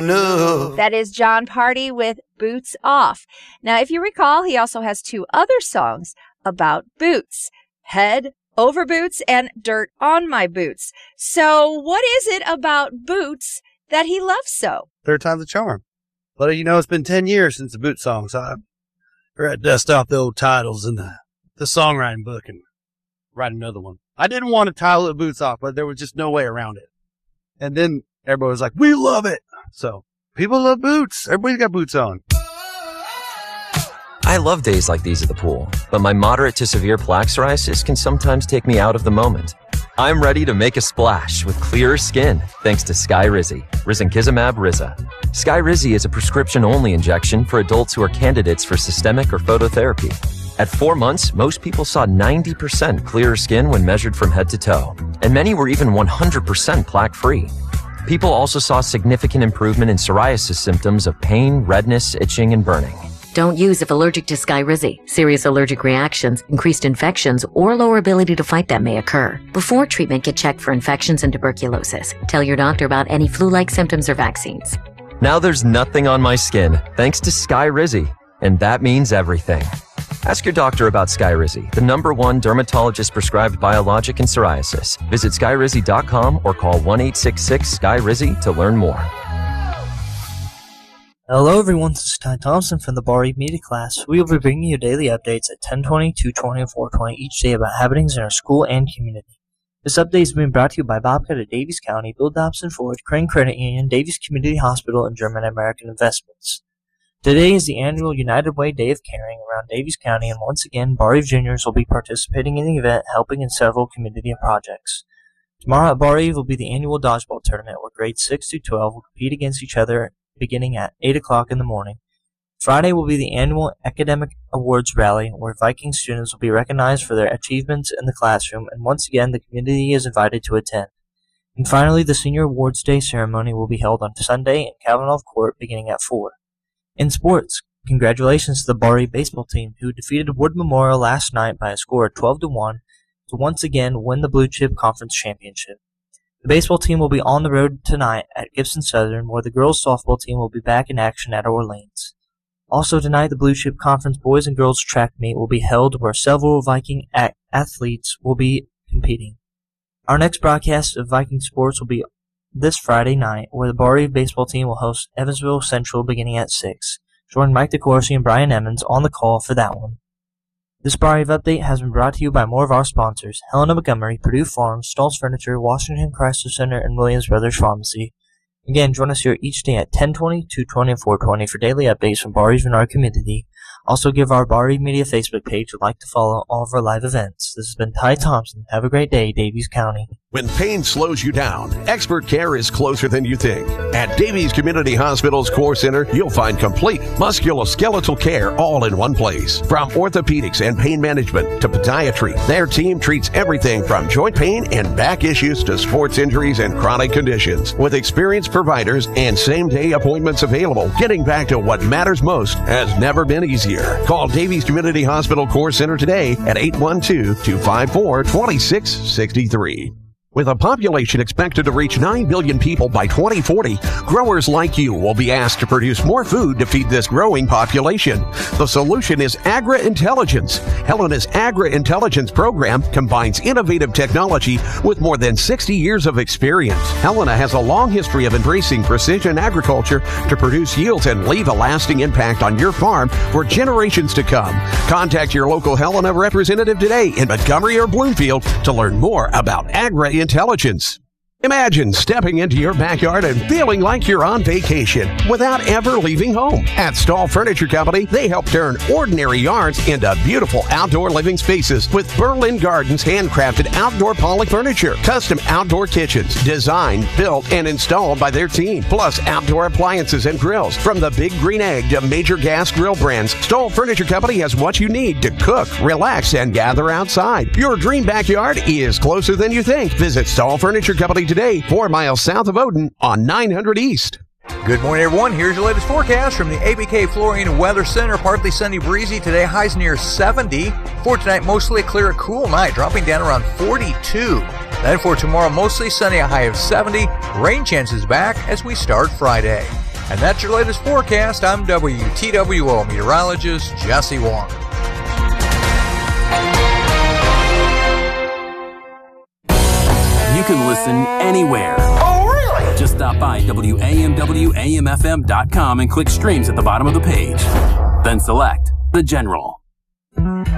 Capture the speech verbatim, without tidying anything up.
enough. That is John Party with Boots Off. Now, if you recall, he also has two other songs about boots. Head Over Boots and Dirt on My Boots. So what is it about boots that he loves so? Third time's a charm. But you know, it's been ten years since the boot song, so I had to dust off the old titles in the, the songwriting book and write another one. I didn't want to title it Boots Off, but there was just no way around it. And then everybody was like, we love it. So people love boots. Everybody's got boots on. I love days like these at the pool, but my moderate to severe plaque psoriasis can sometimes take me out of the moment. I'm ready to make a splash with clearer skin thanks to Skyrizi, Risankizumab Riza. Skyrizi is a prescription-only injection for adults who are candidates for systemic or phototherapy. At four months, most people saw ninety percent clearer skin when measured from head to toe, and many were even one hundred percent plaque-free. People also saw significant improvement in psoriasis symptoms of pain, redness, itching, and burning. Don't use if allergic to Skyrizi. Serious allergic reactions, increased infections, or lower ability to fight them may occur. Before treatment, get checked for infections and tuberculosis. Tell your doctor about any flu-like symptoms or vaccines. Now there's nothing on my skin thanks to Skyrizi, and that means everything. Ask your doctor about Skyrizi, the number one dermatologist-prescribed biologic in psoriasis. Visit Skyrizi dot com or call one eight six six S K Y R I Z Y to learn more. Hello everyone, this is Ty Thompson from the Bari Media class. We will be bringing you daily updates at ten twenty, two twenty, and four twenty each day about happenings in our school and community. This update is being brought to you by Bobcat of Davies County, Bill Dobson Ford, Crane Credit Union, Davies Community Hospital, and German American Investments. Today is the annual United Way Day of Caring around Davies County, and once again, Bari Juniors will be participating in the event, helping in several community projects. Tomorrow at Bari will be the annual dodgeball tournament where grades six through twelve will compete against each other beginning at eight o'clock in the morning. Friday will be the annual Academic Awards Rally, where Viking students will be recognized for their achievements in the classroom, and once again the community is invited to attend. And finally, the Senior Awards Day ceremony will be held on Sunday in Kavanaugh Court beginning at four. In sports, congratulations to the Bari baseball team, who defeated Wood Memorial last night by a score of twelve to one to once again win the Blue Chip Conference Championship. The baseball team will be on the road tonight at Gibson Southern, where the girls softball team will be back in action at Orleans. Also tonight, the Blue Chip Conference boys and girls track meet will be held, where several Viking a- athletes will be competing. Our next broadcast of Viking sports will be this Friday night, where the Bari baseball team will host Evansville Central beginning at six. Join Mike DeCourcy and Brian Emmons on the call for that one. This Bari update has been brought to you by more of our sponsors: Helena Montgomery, Purdue Farms, Stolz Furniture, Washington Chrysler Center, and Williams Brothers Pharmacy. Again, join us here each day at ten twenty, two twenty, and four twenty for daily updates from Bari's in our community. Also, give our Bari Media Facebook page a like to follow all of our live events. This has been Ty Thompson. Have a great day, Davies County. When pain slows you down, expert care is closer than you think. At Davies Community Hospital's Core Center, you'll find complete musculoskeletal care all in one place. From orthopedics and pain management to podiatry, their team treats everything from joint pain and back issues to sports injuries and chronic conditions. With experienced providers and same-day appointments available, getting back to what matters most has never been easier. Call Davies Community Hospital Core Center today at eight one two, two five four, two six six three. With a population expected to reach nine billion people by twenty forty, growers like you will be asked to produce more food to feed this growing population. The solution is Agri-Intelligence. Helena's Agri-Intelligence program combines innovative technology with more than sixty years of experience. Helena has a long history of embracing precision agriculture to produce yields and leave a lasting impact on your farm for generations to come. Contact your local Helena representative today in Montgomery or Bloomfield to learn more about Agri-Intelligence. Intelligence. Imagine stepping into your backyard and feeling like you're on vacation without ever leaving home. At Stahl Furniture Company, they help turn ordinary yards into beautiful outdoor living spaces with Berlin Gardens handcrafted outdoor poly furniture, custom outdoor kitchens, designed, built, and installed by their team, plus outdoor appliances and grills. From the Big Green Egg to major gas grill brands, Stahl Furniture Company has what you need to cook, relax, and gather outside. Your dream backyard is closer than you think. Visit Stahl Furniture Company today, four miles south of Odin on nine hundred East. Good morning, everyone. Here's your latest forecast from the A B K Flooring Weather Center. Partly sunny, breezy today. Highs near seventy. For tonight, mostly a clear, cool night, dropping down around forty-two. Then for tomorrow, mostly sunny, a high of seventy. Rain chances back as we start Friday. And that's your latest forecast. I'm W T W O meteorologist Jesse Wong. You can listen anywhere. Oh, really? Just stop by W A M W A M F M dot com and click streams at the bottom of the page. Then select The General.